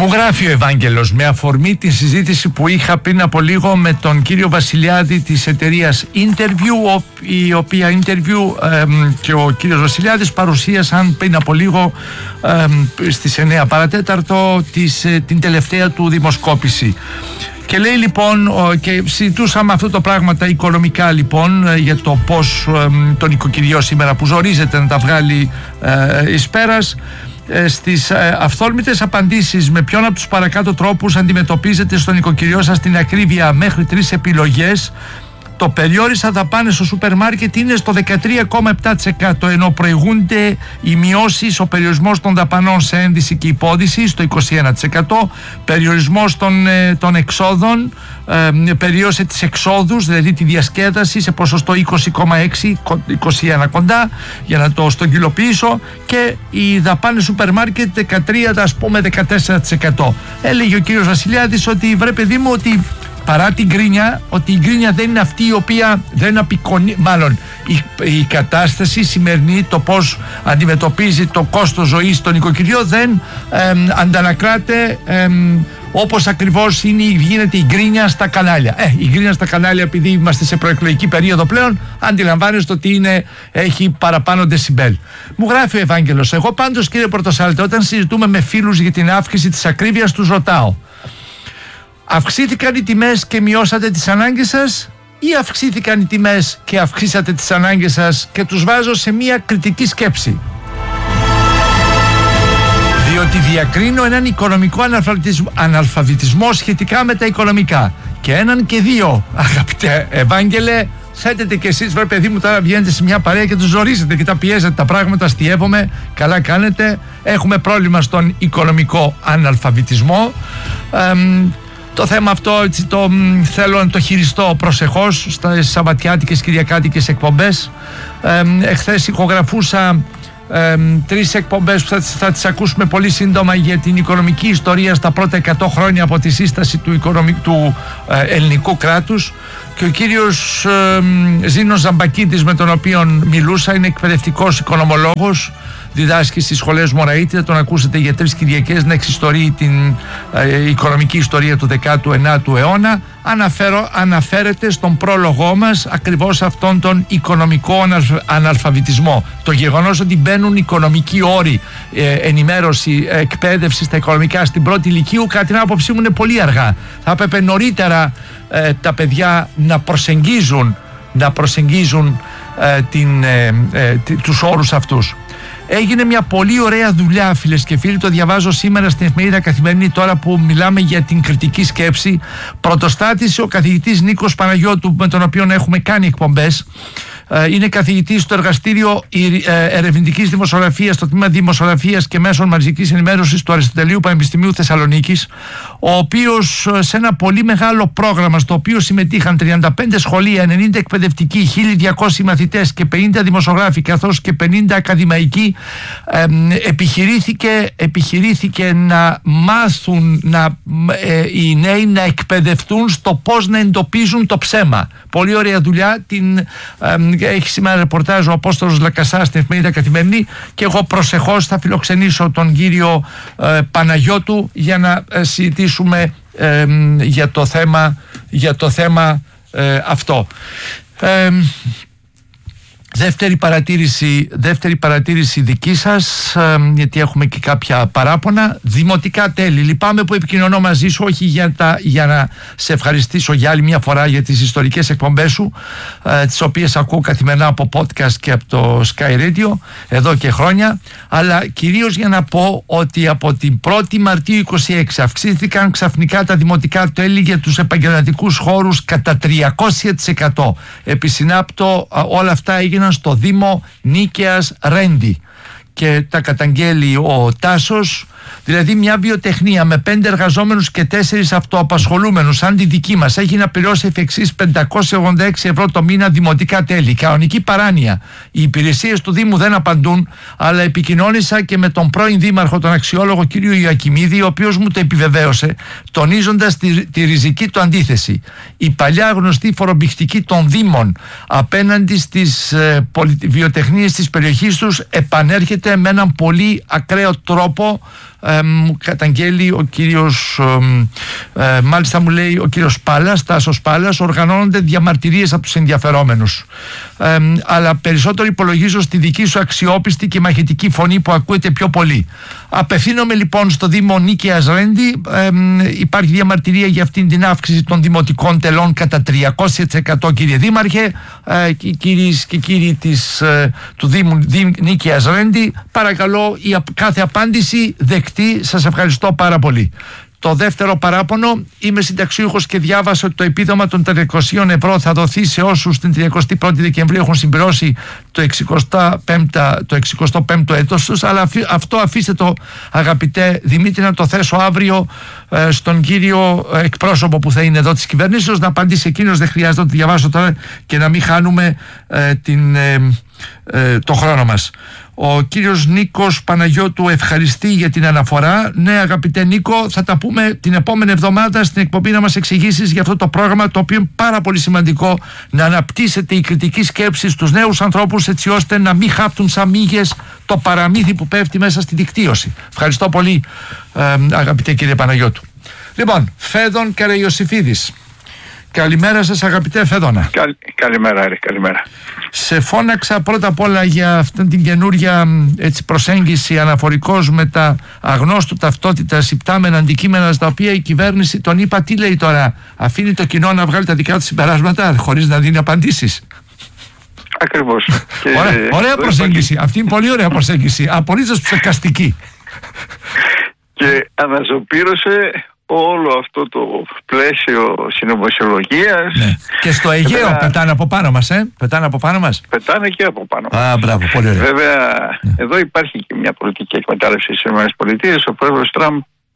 Μου γράφει ο Ευάγγελος με αφορμή τη συζήτηση που είχα πριν από λίγο με τον κύριο Βασιλιάδη της εταιρείας Interview, η οποία Interview και ο κύριος Βασιλιάδης παρουσίασαν πριν από λίγο στις 9 παρατέταρτο την τελευταία του δημοσκόπηση. Και λέει λοιπόν, και συζητούσαμε αυτό το πράγμα τα οικονομικά λοιπόν, για το πώς το νοικοκυριό σήμερα που ζορίζεται να τα βγάλει εις πέρας. Στις αυθόρμητες απαντήσεις με ποιον από τους παρακάτω τρόπους αντιμετωπίζετε στο νοικοκυριό σας την ακρίβεια μέχρι 3 επιλογές, το περιόρισα δαπάνες στο σούπερ μάρκετ είναι στο 13,7%, ενώ προηγούνται οι μειώσεις, ο περιορισμός των δαπανών σε ένδυση και υπόδυση στο 21%, περιορισμός των εξόδων, περιόρισε τις εξόδους, δηλαδή τη διασκέδαση σε ποσοστό 20,6-21 κοντά, για να το στογγυλοποιήσω, και οι δαπάνες σούπερ μάρκετ 13, ας πούμε 14%. Έλεγε ο κύριος Βασιλιάδης ότι βρε παιδί μου, ότι παρά την γκρίνια, ότι η γκρίνια δεν είναι αυτή η οποία δεν απεικονίζει, μάλλον η κατάσταση σημερινή, το πώς αντιμετωπίζει το κόστος ζωής στο νοικοκυριό δεν αντανακλάται όπως ακριβώς γίνεται η γκρίνια στα κανάλια. Η γκρίνια στα κανάλια, επειδή είμαστε σε προεκλογική περίοδο πλέον, αντιλαμβάνεστε ότι έχει παραπάνω δεσιμπέλ. Μου γράφει ο Ευάγγελος, εγώ πάντως κύριε Πορτοσάλτε, όταν συζητούμε με φίλους για την αύξηση της ακρίβειας, τους ρωτάω: αυξήθηκαν οι τιμές και μειώσατε τις ανάγκες σας, ή αυξήθηκαν οι τιμές και αυξήσατε τις ανάγκες σας? Και τους βάζω σε μια κριτική σκέψη. Διότι διακρίνω έναν οικονομικό αναλφαβητισμό σχετικά με τα οικονομικά. Και έναν και δύο, αγαπητέ Ευάγγελε, θέτετε κι εσείς, βρε παιδί μου, τώρα βγαίνετε σε μια παρέα και τους ζορίζετε και τα πιέζετε τα πράγματα, αστιεύομαι, καλά κάνετε. Έχουμε πρόβλημα στον οικονομικό αναλφαβητισμό. Το θέμα αυτό έτσι, θέλω να το χειριστώ προσεχώς στις σαββατιάτικες κυριακάτικες εκπομπές. Εχθές ηχογραφούσα 3 εκπομπές που θα τις ακούσουμε πολύ σύντομα για την οικονομική ιστορία στα πρώτα 100 χρόνια από τη σύσταση του ελληνικού κράτους, και ο κύριος Ζήνος Ζαμπακίτης, με τον οποίο μιλούσα, είναι εκπαιδευτικός οικονομολόγος, διδάσκει στις σχολές Μωραήτη, θα τον ακούσετε για 3 Κυριακές να εξιστορεί την οικονομική ιστορία του 19ου αιώνα. Αναφέρεται στον πρόλογό μας ακριβώς αυτόν τον οικονομικό αναλφαβητισμό. Το γεγονός ότι μπαίνουν οικονομικοί όροι, ενημέρωση, εκπαίδευση στα οικονομικά στην πρώτη ηλικίου, κατά την άποψή μου είναι πολύ αργά. Θα έπρεπε νωρίτερα τα παιδιά να προσεγγίζουν τους όρους αυτούς. Έγινε μια πολύ ωραία δουλειά, φίλες και φίλοι, το διαβάζω σήμερα στην εφημερίδα Καθημερινή, τώρα που μιλάμε για την κριτική σκέψη. Πρωτοστάτησε ο καθηγητής Νίκος Παναγιώτου, με τον οποίο έχουμε κάνει εκπομπές. Είναι καθηγητής στο εργαστήριο ερευνητικής δημοσιογραφίας, στο τμήμα δημοσιογραφίας και μέσων μαζικής ενημέρωσης του Αριστοτελείου Πανεπιστημίου Θεσσαλονίκης, ο οποίος σε ένα πολύ μεγάλο πρόγραμμα, στο οποίο συμμετείχαν 35 σχολεία, 90 εκπαιδευτικοί, 1.200 μαθητές και 50 δημοσιογράφοι, καθώς και 50 ακαδημαϊκοί, επιχειρήθηκε να μάθουν οι νέοι να εκπαιδευτούν στο πώς να εντοπίζουν το ψέμα. Πολύ ωραία δουλειά. Έχει σήμερα ρεπορτάζ ο Απόστολος Λακασάς στην εφημερίδα Καθημερινή, και εγώ προσεχώς θα φιλοξενήσω τον κύριο Παναγιώτου για να συζητήσουμε για το θέμα αυτό. Δεύτερη παρατήρηση δική σας, γιατί έχουμε και κάποια παράπονα. Δημοτικά τέλη. Λυπάμαι που επικοινωνώ μαζί σου, όχι για να σε ευχαριστήσω για άλλη μια φορά για τις ιστορικές εκπομπές σου, τις οποίες ακούω καθημερινά από podcast και από το Sky Radio εδώ και χρόνια, αλλά κυρίως για να πω ότι από την 1η Μαρτίου 26 αυξήθηκαν ξαφνικά τα δημοτικά τέλη για τους επαγγελματικούς χώρους κατά 300%. Επισυνάπτω, όλα αυτά έγιναν στο Δήμο Νίκαιας Ρέντι και τα καταγγέλει ο Τάσος. Δηλαδή μια βιοτεχνία με 5 εργαζόμενους και 4 αυτοαπασχολούμενους σαν τη δική μας έχει να πληρώσει εφ' εξής 586 ευρώ το μήνα δημοτικά τέλη. Κανονική παράνοια. Οι υπηρεσίες του Δήμου δεν απαντούν, αλλά επικοινώνησα και με τον πρώην δήμαρχο, τον αξιόλογο κύριο Ιωακιμίδη, ο οποίος μου το επιβεβαίωσε, τονίζοντας τη ριζική του αντίθεση. Η παλιά γνωστή φορομπηχτική των Δήμων απέναντι στις βιοτεχνίες της περιοχής τους επανέρχεται με έναν πολύ ακραίο τρόπο μου καταγγέλει ο κύριος, μάλιστα μου λέει ο κύριος Πάλας, Τάσος Πάλας, οργανώνονται διαμαρτυρίες από τους ενδιαφερόμενους. Αλλά περισσότερο υπολογίζω στη δική σου αξιόπιστη και μαχητική φωνή που ακούεται πιο πολύ. Απευθύνομαι λοιπόν στο Δήμο Νίκαιας Ρέντι. Υπάρχει διαμαρτυρία για αυτήν την αύξηση των δημοτικών τελών κατά 300%, κύριε Δήμαρχε. Κυρίες και κύριοι του Δήμου Νίκαιας Ρέντι, παρακαλώ η κάθε απάντηση δεκτή. Σας ευχαριστώ πάρα πολύ. Το δεύτερο παράπονο: είμαι συνταξιούχος και διάβασα ότι το επίδομα των 300 ευρώ θα δοθεί σε όσους την 31η Δεκεμβρίου έχουν συμπληρώσει το 65ο έτος τους. Αλλά αυτό αφήστε το, αγαπητέ Δημήτρη, να το θέσω αύριο στον κύριο εκπρόσωπο που θα είναι εδώ της κυβερνήσεως να απαντήσει εκείνος. Δεν χρειάζεται να το διαβάσω τώρα και να μην χάνουμε το χρόνο μας. Ο κύριος Νίκος Παναγιώτου ευχαριστεί για την αναφορά. Ναι, αγαπητέ Νίκο, θα τα πούμε την επόμενη εβδομάδα στην εκπομπή να μας εξηγήσεις για αυτό το πρόγραμμα, το οποίο είναι πάρα πολύ σημαντικό, να αναπτύσσεται η κριτική σκέψη στους νέους ανθρώπους, έτσι ώστε να μην χάπτουν σαν μύγες το παραμύθι που πέφτει μέσα στη δικτύωση. Ευχαριστώ πολύ, αγαπητέ κύριε Παναγιώτου. Λοιπόν, Φέδων Καραϊωσήφιδης. Καλημέρα σας, αγαπητέ Φέδωνα. Καλημέρα, Άρη, καλημέρα. Σε φώναξα πρώτα απ' όλα για αυτήν την καινούρια προσέγγιση αναφορικώς με τα αγνώστου ταυτότητας υπτάμενα αντικείμενα, στα οποία η κυβέρνηση, τον είπα, τι λέει τώρα, αφήνει το κοινό να βγάλει τα δικά του συμπεράσματα χωρίς να δίνει απαντήσεις. Ακριβώς. Ωραία προσέγγιση. Αυτή είναι πολύ ωραία προσέγγιση. Απολύτως ψεκαστική. Και αναζωπήρωσε όλο αυτό το πλαίσιο συνωμοσιολογίας. Ναι. Και στο Αιγαίο πετάνε από πάνω μας, Πετάνε από πάνω μας. Πετάνε και από πάνω μας. Μπράβο, πολύ ωραία. Βέβαια, εδώ υπάρχει και μια πολιτική εκμετάλλευση στις ΗΠΑ. Ο πρόεδρος Τραμπ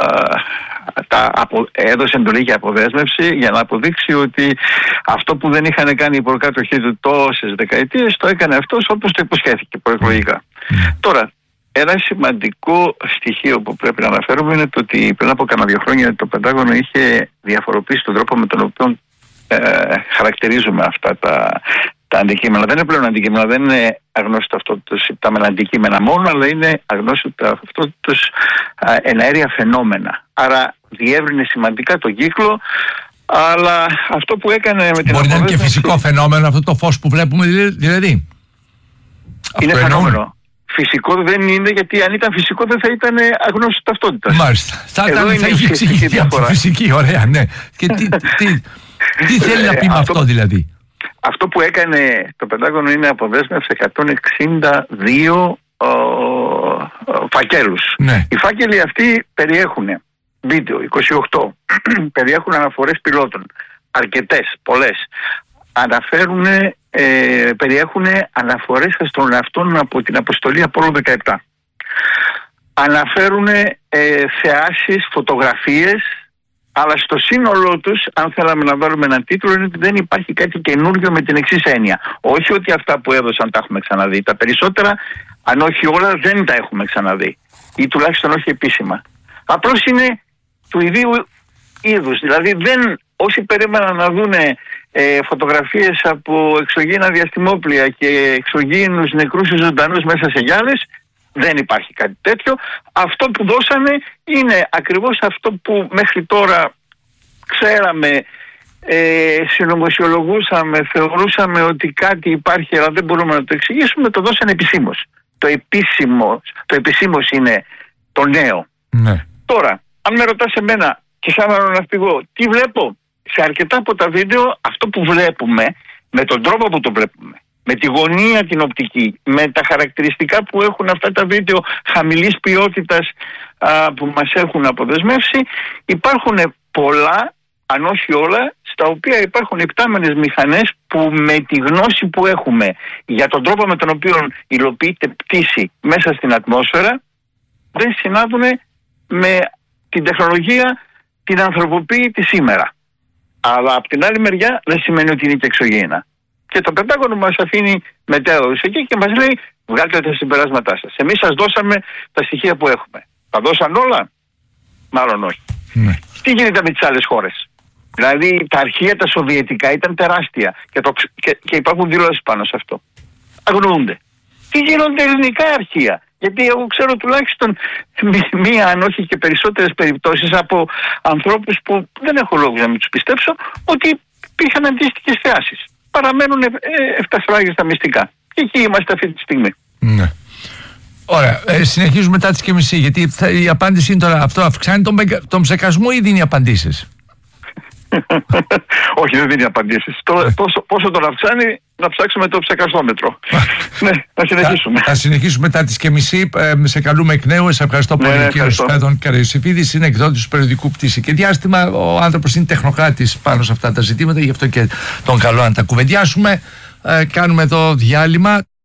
έδωσε εντολή για αποδέσμευση για να αποδείξει ότι αυτό που δεν είχαν κάνει οι προκάτοχοί του τόσες δεκαετίες, το έκανε αυτός όπως το υποσχέθηκε προεκλογικά. Τώρα, ένα σημαντικό στοιχείο που πρέπει να αναφέρουμε είναι το ότι πριν από κάνα 2 χρόνια το Πεντάγωνο είχε διαφοροποιήσει τον τρόπο με τον οποίο χαρακτηρίζουμε αυτά τα αντικείμενα. Δεν είναι πλέον αντικείμενα, δεν είναι αγνώστητα αυτότητας υπτάμενα αντικείμενα μόνο, αλλά είναι αγνώστητα αυτότητας εναέρια φαινόμενα. Άρα διεύρυνε σημαντικά τον κύκλο, αλλά αυτό που έκανε με την μπορεί να είναι και φυσικό φαινόμενο αυτό το φως που βλέπουμε, δηλαδή. Είναι φαινόμενο. Φυσικό δεν είναι, γιατί αν ήταν φυσικό δεν θα ήταν αγνώστης ταυτότητας. Μάλιστα. Θα είχε εξηγηθεί από φυσική, ωραία, ναι. Και τι θέλει να πει με αυτό δηλαδή? Αυτό που έκανε το Πεντάγωνο είναι αποδέσμευση 162 φακέλους. Ναι. Οι φάκελοι αυτοί περιέχουν βίντεο, 28, περιέχουν αναφορές πιλότων, αρκετές, πολλές. Περιέχουν αναφορές αστροναυτών από την αποστολή Απόλλων 17. Αναφέρουν θεάσεις, φωτογραφίες, αλλά στο σύνολό τους, αν θέλαμε να βάλουμε έναν τίτλο, είναι ότι δεν υπάρχει κάτι καινούργιο με την εξής έννοια. Όχι ότι αυτά που έδωσαν τα έχουμε ξαναδεί. Τα περισσότερα, αν όχι όλα, δεν τα έχουμε ξαναδεί. Ή τουλάχιστον όχι επίσημα. Απλώς είναι του ιδίου είδους. Δηλαδή όσοι περίμεναν να δούνε φωτογραφίες από εξωγήινα διαστημόπλια και εξωγήινους νεκρούς ή ζωντανούς μέσα σε γυάλες, δεν υπάρχει κάτι τέτοιο. Αυτό που δώσανε είναι ακριβώς αυτό που μέχρι τώρα ξέραμε, συνωμοσιολογούσαμε, θεωρούσαμε ότι κάτι υπάρχει αλλά δεν μπορούμε να το εξηγήσουμε, το δώσανε επισήμως. Το επισήμως είναι το νέο. Ναι. Τώρα, αν με ρωτάς εμένα και σαν αεροναυπηγό, τι βλέπω? Σε αρκετά από τα βίντεο αυτό που βλέπουμε, με τον τρόπο που το βλέπουμε, με τη γωνία την οπτική, με τα χαρακτηριστικά που έχουν αυτά τα βίντεο χαμηλής ποιότητας που μας έχουν αποδεσμεύσει, υπάρχουν πολλά, αν όχι όλα, στα οποία υπάρχουν υπτάμενες μηχανές που με τη γνώση που έχουμε για τον τρόπο με τον οποίο υλοποιείται πτήση μέσα στην ατμόσφαιρα, δεν συνάδουν με την τεχνολογία την ανθρωποποίητη σήμερα. Αλλά από την άλλη μεριά δεν σημαίνει ότι είναι και εξωγήινα. Και το Πεντάγωνο μας αφήνει μετέωρους εκεί και μας λέει: βγάλτε τα συμπεράσματά σας. Εμείς σας δώσαμε τα στοιχεία που έχουμε. Τα δώσαν όλα? Μάλλον όχι. Ναι. Τι γίνεται με τις άλλες χώρες? Δηλαδή τα αρχεία τα σοβιετικά ήταν τεράστια και υπάρχουν δηλώσεις πάνω σε αυτό. Αγνοούνται. Τι γίνονται ελληνικά αρχεία? Γιατί εγώ ξέρω τουλάχιστον μία, αν όχι και περισσότερες περιπτώσεις από ανθρώπους που δεν έχω λόγους να μην τους πιστέψω ότι υπήρχαν αντίστοιχες θεάσεις. Παραμένουν εφτασφράγιστα μυστικά. Και εκεί είμαστε αυτή τη στιγμή. Ναι. Ωραία. Συνεχίζουμε μετά τις και μισή, γιατί η απάντηση είναι τώρα αυτό. Αυξάνει τον ψεκασμό ή δίνει απαντήσεις? Όχι, δεν δίνει απαντήσεις. Πόσο τον αυξάνει, να ψάξουμε το ψεκαστόμετρο. Ναι, να συνεχίσουμε. Θα συνεχίσουμε μετά τις και μισή. Σε καλούμε εκ νέου. Σε ευχαριστώ πολύ, κύριο Σπέδων Καραϊωσηφίδης. Είναι εκδότης του περιοδικού Πτήση και Διάστημα. Ο άνθρωπος είναι τεχνοκράτης πάνω σε αυτά τα ζητήματα, γι' αυτό και τον καλώ να τα κουβεντιάσουμε. Κάνουμε εδώ διάλειμμα.